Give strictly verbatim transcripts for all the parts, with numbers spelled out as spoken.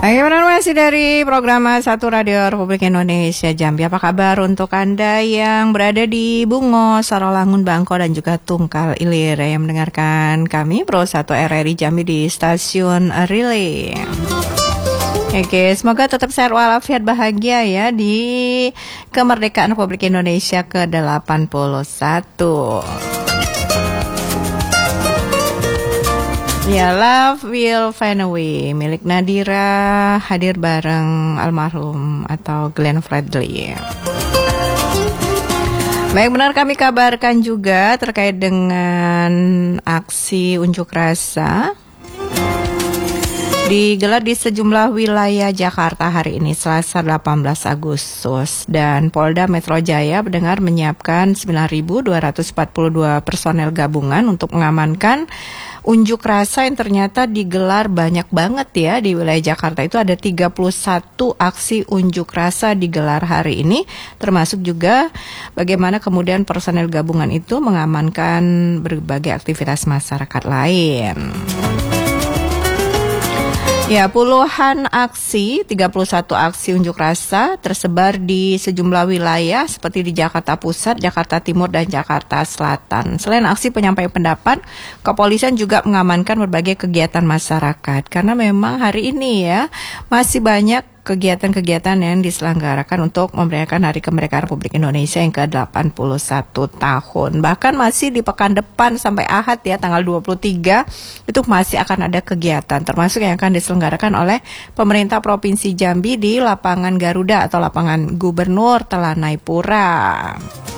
Oke, masih dari program satu Radio Republik Indonesia Jambi. Apa kabar untuk Anda yang berada di Bungo, Sarolangun, Bangko, dan juga Tungkal Ilir yang mendengarkan kami Pro satu R R I Jambi di stasiun Relay. Oke, semoga tetap sehat walafiat bahagia ya di kemerdekaan Republik Indonesia ke delapan puluh satu. Ya, Love Will Find a Way milik Nadira hadir bareng almarhum atau Glenn Fredly. Baik, benar kami kabarkan juga terkait dengan aksi unjuk rasa digelar di sejumlah wilayah Jakarta hari ini Selasa delapan belas Agustus, dan Polda Metro Jaya mendengar menyiapkan sembilan ribu dua ratus empat puluh dua personel gabungan untuk mengamankan unjuk rasa yang ternyata digelar banyak banget ya di wilayah Jakarta. Itu ada tiga puluh satu aksi unjuk rasa digelar hari ini, termasuk juga bagaimana kemudian personel gabungan itu mengamankan berbagai aktivitas masyarakat lain. Ya, puluhan aksi, tiga puluh satu aksi unjuk rasa tersebar di sejumlah wilayah seperti di Jakarta Pusat, Jakarta Timur, dan Jakarta Selatan. Selain aksi penyampaian pendapat, kepolisian juga mengamankan berbagai kegiatan masyarakat. Karena memang hari ini ya, masih banyak kegiatan-kegiatan yang diselenggarakan untuk memeriahkan Hari Kemerdekaan Republik Indonesia yang ke delapan puluh satu tahun. Bahkan masih di pekan depan sampai Ahad ya, tanggal dua puluh tiga, itu masih akan ada kegiatan, termasuk yang akan diselenggarakan oleh pemerintah Provinsi Jambi di lapangan Garuda atau lapangan Gubernur Telanai Pura.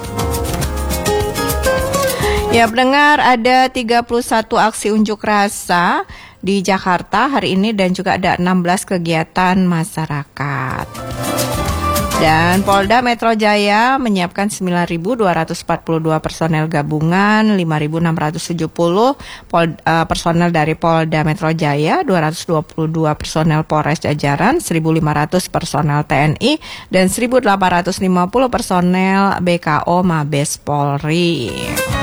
Ya, pendengar, ada tiga puluh satu aksi unjuk rasa di Jakarta hari ini dan juga ada enam belas kegiatan masyarakat. Dan Polda Metro Jaya menyiapkan sembilan ribu dua ratus empat puluh dua personel gabungan, lima ribu enam ratus tujuh puluh pol, uh, personel dari Polda Metro Jaya, dua ratus dua puluh dua personel Polres Jajaran, seribu lima ratus personel T N I, dan seribu delapan ratus lima puluh personel B K O Mabes Polri.